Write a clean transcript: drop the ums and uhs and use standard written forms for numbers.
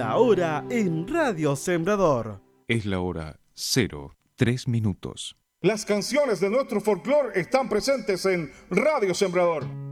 La hora en Radio Sembrador. Es la hora 03:03. Las canciones de nuestro folclore están presentes en Radio Sembrador.